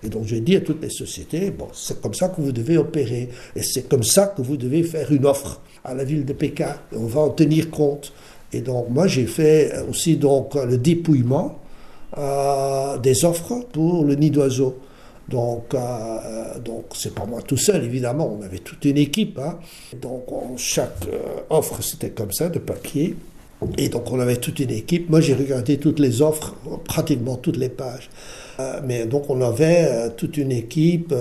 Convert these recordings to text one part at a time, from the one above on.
Et donc j'ai dit à toutes les sociétés, bon, c'est comme ça que vous devez opérer, et c'est comme ça que vous devez faire une offre à la ville de Pékin, et on va en tenir compte. Et donc moi j'ai fait aussi donc le dépouillement des offres pour le nid d'oiseau. Donc c'est pas moi tout seul, évidemment, on avait toute une équipe. Hein. Donc chaque offre, c'était comme ça, de papier. Et donc on avait toute une équipe. Moi, j'ai regardé toutes les offres, pratiquement toutes les pages. Mais donc on avait toute une équipe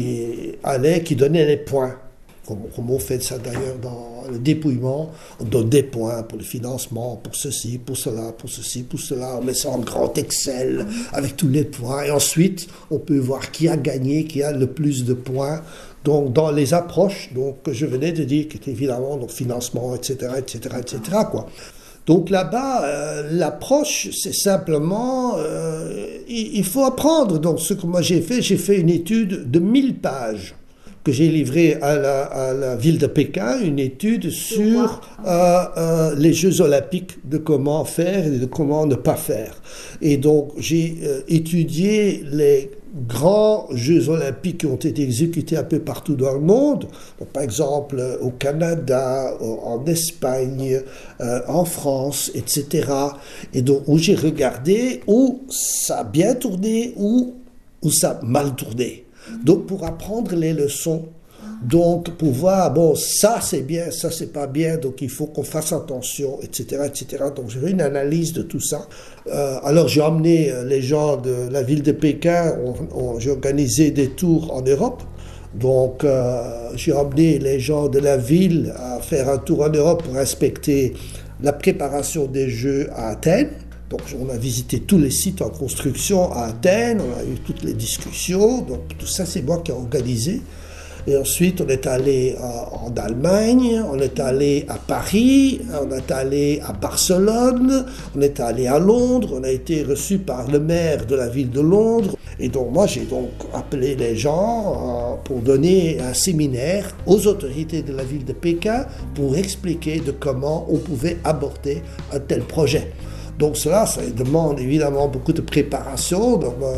qui donnait les points. Comme on fait ça d'ailleurs dans le dépouillement, on donne des points pour le financement, pour ceci, pour cela, pour ceci, pour cela. On met ça en grand Excel avec tous les points. Et ensuite, on peut voir qui a gagné, qui a le plus de points. Donc, dans les approches que je venais de dire, qui étaient évidemment donc financement, etc., etc., etc., quoi. Donc là-bas, l'approche, c'est simplement, il faut apprendre. Donc ce que moi j'ai fait une étude de 1000 pages que j'ai livrée à la ville de Pékin, une étude sur les Jeux Olympiques, de comment faire et de comment ne pas faire. Et donc j'ai étudié les grands Jeux Olympiques qui ont été exécutés un peu partout dans le monde, donc, par exemple au Canada, en Espagne, en France, etc. Et donc où j'ai regardé où ça a bien tourné, où ça a mal tourné. Donc pour apprendre les leçons, donc pour voir, bon, ça c'est bien, ça c'est pas bien, donc il faut qu'on fasse attention, etc., etc. Donc j'ai fait une analyse de tout ça. Alors j'ai emmené les gens de la ville de Pékin, j'ai organisé des tours en Europe. Donc j'ai emmené les gens de la ville à faire un tour en Europe pour inspecter la préparation des Jeux à Athènes. Donc on a visité tous les sites en construction à Athènes, on a eu toutes les discussions, donc tout ça c'est moi qui ai organisé. Et ensuite on est allé en Allemagne, on est allé à Paris, on est allé à Barcelone, on est allé à Londres, on a été reçu par le maire de la ville de Londres. Et donc moi j'ai donc appelé les gens pour donner un séminaire aux autorités de la ville de Pékin pour expliquer de comment on pouvait aborder un tel projet. Donc ça demande évidemment beaucoup de préparation.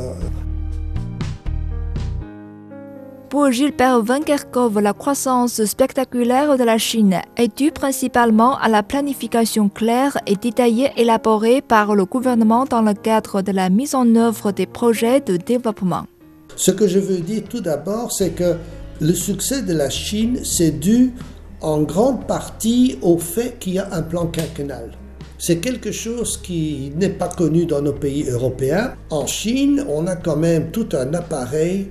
Pour Gilbert Van-Kerkhove, la croissance spectaculaire de la Chine est due principalement à la planification claire et détaillée élaborée par le gouvernement dans le cadre de la mise en œuvre des projets de développement. Ce que je veux dire tout d'abord, c'est que le succès de la Chine, c'est dû en grande partie au fait qu'il y a un plan quinquennal. C'est quelque chose qui n'est pas connu dans nos pays européens. En Chine, on a quand même tout un appareil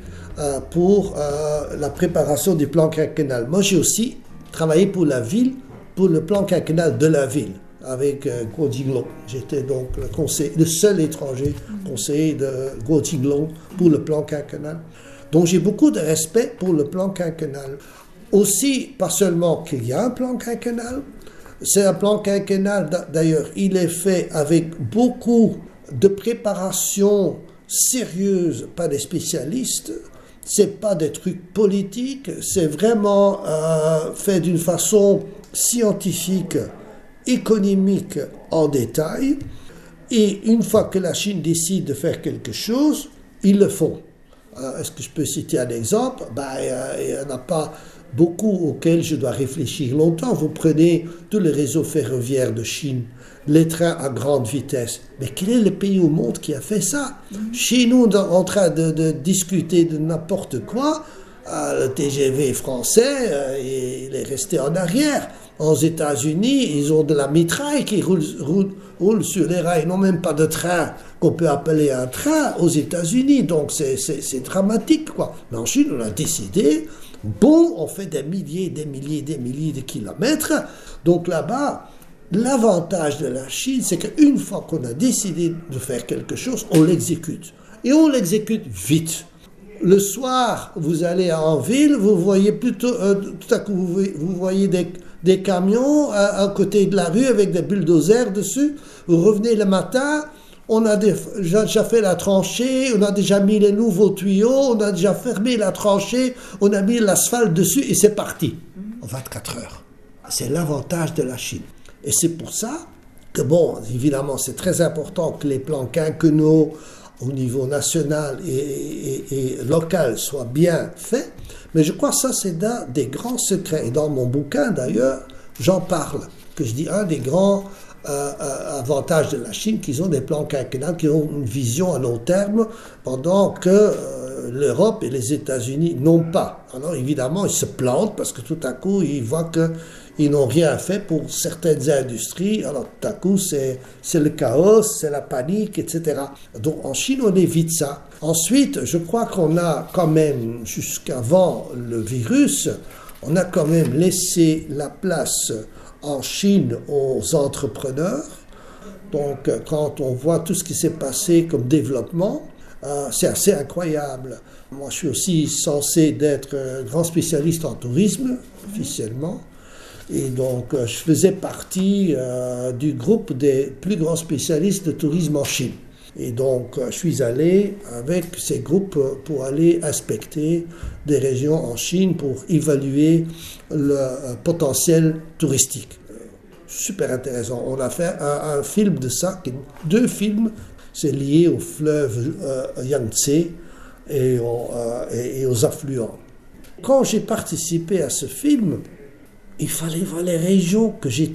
pour la préparation du plan quinquennal. Moi, j'ai aussi travaillé pour la ville, pour le plan quinquennal de la ville, avec Guo Jinglong. J'étais donc le seul étranger conseiller de Guo Jinglong pour le plan quinquennal. Donc j'ai beaucoup de respect pour le plan quinquennal. Aussi, pas seulement qu'il y a un plan quinquennal, c'est un plan quinquennal, d'ailleurs, il est fait avec beaucoup de préparation sérieuse par des spécialistes. C'est pas des trucs politiques, c'est vraiment fait d'une façon scientifique, économique en détail. Et une fois que la Chine décide de faire quelque chose, ils le font. Est-ce que je peux citer un exemple? Il n'y en a pas beaucoup auxquels je dois réfléchir longtemps. Vous prenez tout le réseau ferroviaire de Chine, les trains à grande vitesse. Mais quel est le pays au monde qui a fait ça? Chez nous, en train de discuter de n'importe quoi, le TGV français, il est resté en arrière. Aux États-Unis, ils ont de la mitraille qui roule sur les rails. Ils n'ont même pas de train qu'on peut appeler un train aux États-Unis. Donc c'est dramatique, quoi. Mais en Chine, on a décidé, bon, on fait des milliers de kilomètres. Donc là-bas, l'avantage de la Chine, c'est qu'une fois qu'on a décidé de faire quelque chose, on l'exécute. Et on l'exécute vite. Le soir, vous allez en ville, vous voyez plutôt, tout à coup, vous voyez des camions à côté de la rue avec des bulldozers dessus. Vous revenez le matin, on a déjà fait la tranchée, on a déjà mis les nouveaux tuyaux, on a déjà fermé la tranchée, on a mis l'asphalte dessus et c'est parti. En 24 heures. C'est l'avantage de la Chine. Et c'est pour ça que, bon, évidemment, c'est très important que les plans quinquennaux au niveau national et local soit bien fait. Mais je crois que ça, c'est un des grands secrets. Et dans mon bouquin, d'ailleurs, j'en parle, que je dis un des grands avantages de la Chine, qu'ils ont des plans quinquennaux, qui ont une vision à long terme, pendant que l'Europe et les États-Unis n'ont pas. Alors évidemment, ils se plantent parce que tout à coup, ils voient qu'ils n'ont rien fait pour certaines industries. Alors tout à coup, c'est le chaos, c'est la panique, etc. Donc en Chine, on évite ça. Ensuite, je crois qu'on a quand même, jusqu'avant le virus, on a quand même laissé la place en Chine aux entrepreneurs. Donc quand on voit tout ce qui s'est passé comme développement, c'est assez incroyable. Moi, je suis aussi censé d'être grand spécialiste en tourisme, officiellement. Et donc, je faisais partie du groupe des plus grands spécialistes de tourisme en Chine. Et donc, je suis allé avec ces groupes pour aller inspecter des régions en Chine pour évaluer le potentiel touristique. Super intéressant. On a fait un film de ça, 2 films. C'est lié au fleuve Yangtze et aux affluents. Quand j'ai participé à ce film, il fallait voir les régions que j'ai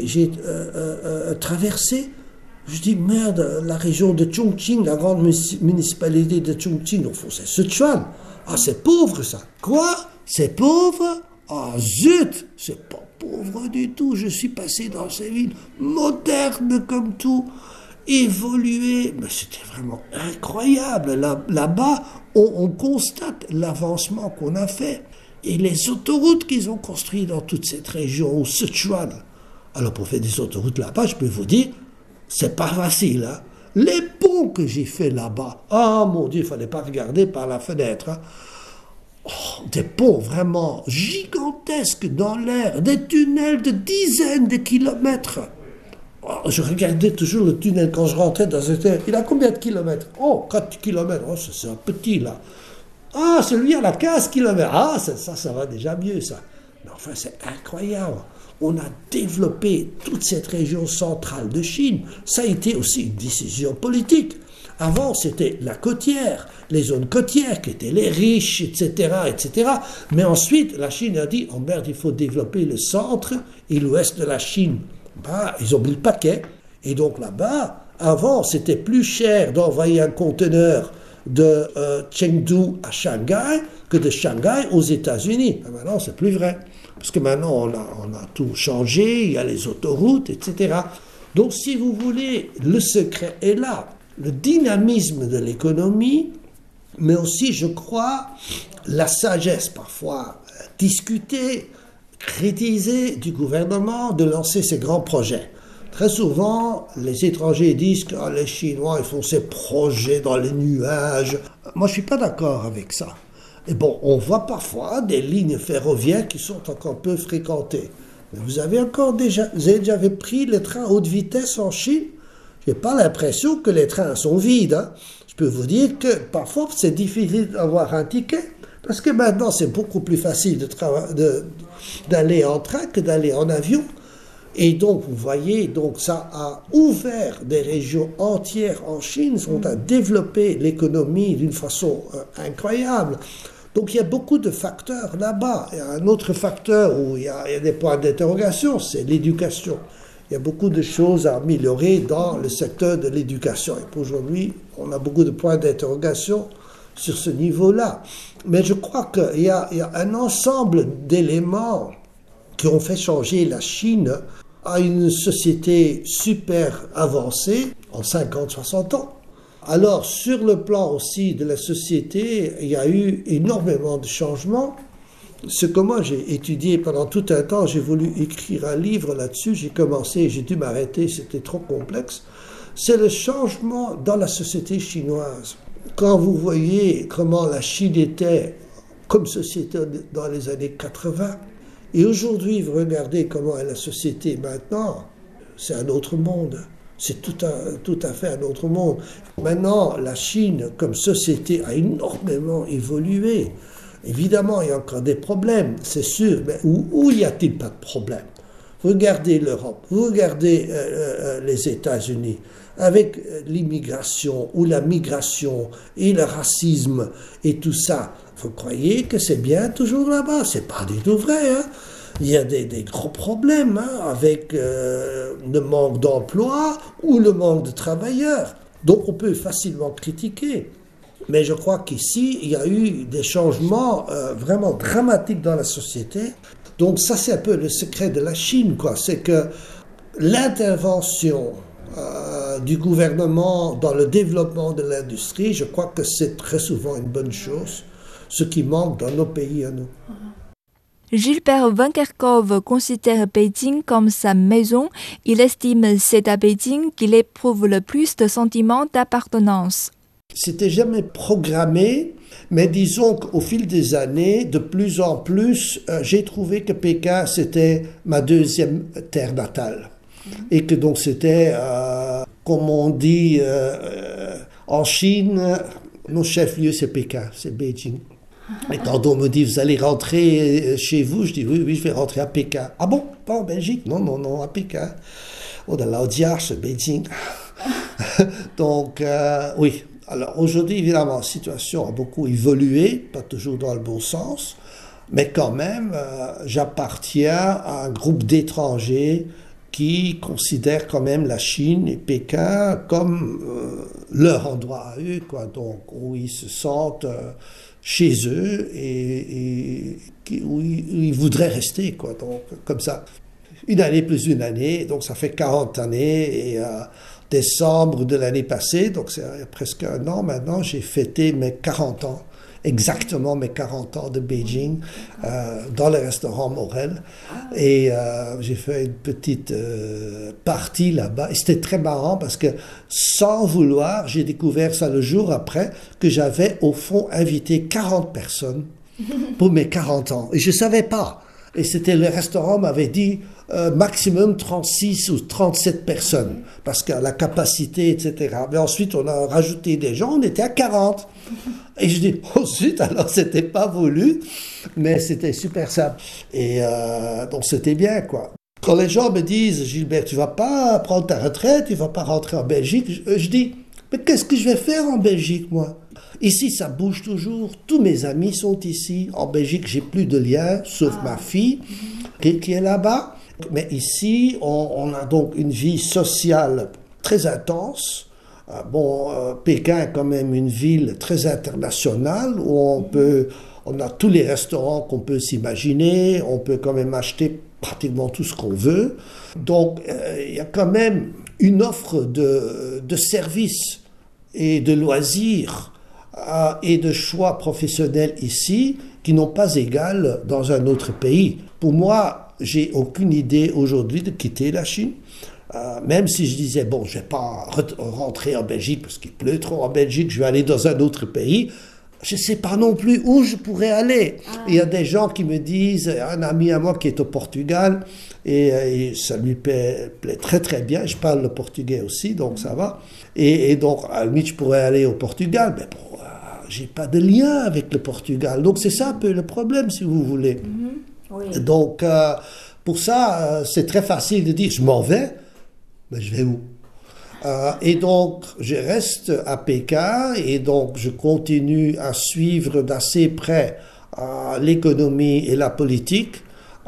traversées. Je dis, merde, la région de Chongqing, la grande municipalité de Chongqing, au fond, c'est Sichuan. Ah, c'est pauvre, ça. Quoi? C'est pauvre? Ah, zut! C'est pas pauvre du tout. Je suis passé dans ces villes modernes comme tout, évoluées. Mais c'était vraiment incroyable. Là-bas, on constate l'avancement qu'on a fait. Et les autoroutes qu'ils ont construites dans toute cette région, au Sichuan. Alors, pour faire des autoroutes là-bas, je peux vous dire, c'est pas facile, hein. Les ponts que j'ai fait là-bas, ah mon Dieu, il fallait pas regarder par la fenêtre, hein. Oh, des ponts vraiment gigantesques dans l'air, des tunnels de dizaines de kilomètres. Oh, je regardais toujours le tunnel quand je rentrais dans cette... Il a combien de kilomètres? Oh, 4 kilomètres, oh, c'est un petit là. Ah, celui à la 15 kilomètres, ah, ça va déjà mieux ça. Mais enfin, c'est incroyable. On a développé toute cette région centrale de Chine. Ça a été aussi une décision politique. Avant, c'était la côtière, les zones côtières qui étaient les riches, etc., etc. Mais ensuite, la Chine a dit, oh merde, il faut développer le centre et l'ouest de la Chine. Bah, ils ont mis le paquet. Et donc là-bas, avant, c'était plus cher d'envoyer un conteneur de Chengdu à Shanghai que de Shanghai aux États-Unis. Et maintenant, c'est plus vrai. Parce que maintenant, on a tout changé, il y a les autoroutes, etc. Donc, si vous voulez, le secret est là. Le dynamisme de l'économie, mais aussi, je crois, la sagesse, parfois discutée, kritisée du gouvernement de lancer ces grands projets. Très souvent, les étrangers disent que les Chinois ils font ces projets dans les nuages. Moi, je ne suis pas d'accord avec ça. Et bon, on voit parfois des lignes ferroviaires qui sont encore peu fréquentées. Mais vous avez déjà pris les trains à haute vitesse en Chine? Je n'ai pas l'impression que les trains sont vides, hein. Je peux vous dire que parfois, c'est difficile d'avoir un ticket. Parce que maintenant, c'est beaucoup plus facile d'aller en train que d'aller en avion. Et donc, vous voyez, donc ça a ouvert des régions entières en Chine, on a développé l'économie d'une façon incroyable. Donc, il y a beaucoup de facteurs là-bas. Il y a un autre facteur où il y a des points d'interrogation, c'est l'éducation. Il y a beaucoup de choses à améliorer dans le secteur de l'éducation. Et aujourd'hui, on a beaucoup de points d'interrogation sur ce niveau-là. Mais je crois qu'il y a un ensemble d'éléments qui ont fait changer la Chine à une société super avancée en 50-60 ans. Alors, sur le plan aussi de la société, il y a eu énormément de changements. Ce que moi j'ai étudié pendant tout un temps, j'ai voulu écrire un livre là-dessus, j'ai commencé, j'ai dû m'arrêter, c'était trop complexe. C'est le changement dans la société chinoise. Quand vous voyez comment la Chine était comme société dans les années 80, et aujourd'hui, vous regardez comment est la société maintenant, c'est un autre monde. C'est tout à fait un autre monde. Maintenant, la Chine, comme société, a énormément évolué. Évidemment, il y a encore des problèmes, c'est sûr, mais où y a-t-il pas de problème? Regardez l'Europe, vous regardez les États-Unis, avec l'immigration ou la migration et le racisme et tout ça. Vous croyez que c'est bien toujours là-bas? C'est pas du tout vrai, hein? Il y a des gros problèmes avec le manque d'emploi ou le manque de travailleurs. Donc on peut facilement critiquer. Mais je crois qu'ici, il y a eu des changements vraiment dramatiques dans la société. Donc ça, c'est un peu le secret de la Chine, quoi. C'est que l'intervention du gouvernement dans le développement de l'industrie, je crois que c'est très souvent une bonne chose, ce qui manque dans nos pays à nous. Gilbert Van Kerkhove considère Beijing comme sa maison. Il estime c'est à Beijing qu'il éprouve le plus de sentiments d'appartenance. C'était jamais programmé, mais disons qu'au fil des années, de plus en plus, j'ai trouvé que Pékin, c'était ma deuxième terre natale. Et que donc c'était, comme on dit en Chine, mon chef-lieu c'est Pékin, c'est Beijing. Et quand on me dit, vous allez rentrer chez vous, je dis, oui, je vais rentrer à Pékin. Ah bon, pas en Belgique? Non, à Pékin. Oh, dans l'audience, Beijing. Donc, oui. Alors, aujourd'hui, évidemment, la situation a beaucoup évolué, pas toujours dans le bon sens, mais quand même, j'appartiens à un groupe d'étrangers qui considèrent quand même la Chine et Pékin comme leur endroit à eux, quoi. Donc, où ils se sentent chez eux et où ils voudraient rester, quoi. Donc, comme ça. Une année plus une année, donc ça fait 40 années. Et décembre de l'année passée, donc c'est presque un an maintenant, j'ai fêté mes 40 ans. Exactement mes 40 ans de Beijing dans le restaurant Morel. Et j'ai fait une petite partie là-bas. Et c'était très marrant parce que sans vouloir, j'ai découvert ça le jour après que j'avais au fond invité 40 personnes pour mes 40 ans. Et je ne savais pas. Et c'était le restaurant m'avait dit maximum 36 ou 37 personnes parce que la capacité, etc. Mais ensuite, on a rajouté des gens, on était à 40. Et je dis, oh zut, alors c'était pas voulu, mais c'était super simple. Et donc c'était bien, quoi. Quand les gens me disent, Gilbert, tu vas pas prendre ta retraite, tu vas pas rentrer en Belgique, je dis, mais qu'est-ce que je vais faire en Belgique, moi? Ici, ça bouge toujours, tous mes amis sont ici. En Belgique, j'ai plus de liens, sauf ma fille, qui est là-bas. Mais ici, on a donc une vie sociale très intense. Pékin est quand même une ville très internationale où on a tous les restaurants qu'on peut s'imaginer, on peut quand même acheter pratiquement tout ce qu'on veut. Donc, il y a quand même une offre de services et de loisirs et de choix professionnels ici qui n'ont pas égal dans un autre pays. Pour moi, j'ai aucune idée aujourd'hui de quitter la Chine. Même si je disais, bon, je ne vais pas rentrer en Belgique parce qu'il pleut trop en Belgique, je vais aller dans un autre pays, je ne sais pas non plus où je pourrais aller. Il y a des gens qui me disent, un ami à moi qui est au Portugal, et ça lui plaît très très bien, je parle le portugais aussi, donc ça va. Et donc, à la limite, je pourrais aller au Portugal, mais bon, je n'ai pas de lien avec le Portugal. Donc c'est ça un peu le problème, si vous voulez. Oui. Donc, pour ça, c'est très facile de dire, je m'en vais. Mais je vais où? Et donc, je reste à Pékin et donc je continue à suivre d'assez près l'économie et la politique.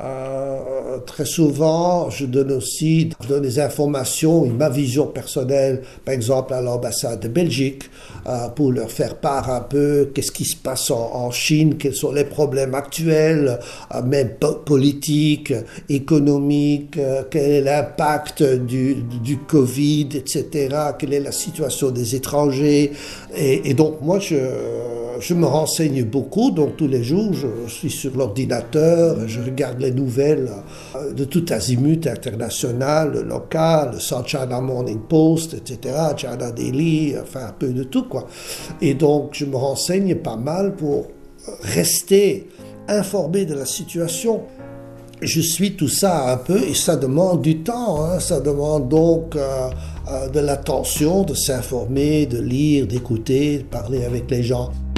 Très souvent, je donne des informations et ma vision personnelle, par exemple à l'ambassade de Belgique, pour leur faire part un peu qu'est-ce qui se passe en Chine, quels sont les problèmes actuels, même politiques, économiques, quel est l'impact du Covid, etc., quelle est la situation des étrangers. Et donc, moi, je me renseigne beaucoup, donc tous les jours, je suis sur l'ordinateur, je regarde les nouvelles de tout azimut international, local, le South China Morning Post, etc., China Daily, enfin un peu de tout, quoi. Et donc, je me renseigne pas mal pour rester informé de la situation. Je suis tout ça un peu et ça demande du temps, hein. Ça demande donc de l'attention, de s'informer, de lire, d'écouter, de parler avec les gens.